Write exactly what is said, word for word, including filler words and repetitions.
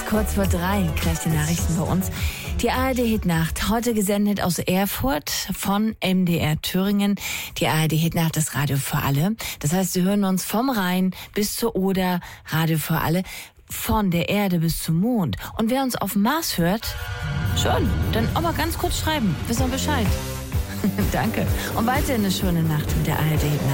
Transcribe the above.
kurz vor drei, gleich die Nachrichten bei uns. Die A R D-Hitnacht, heute gesendet aus Erfurt von M D R Thüringen. Die A R D-Hitnacht ist Radio für alle. Das heißt, Sie hören uns vom Rhein bis zur Oder, Radio für alle, von der Erde bis zum Mond. Und wer uns auf dem Mars hört, schon, dann auch mal ganz kurz schreiben, wissen wir Bescheid. Danke. Und weiterhin eine schöne Nacht mit der A R D-Hitnacht.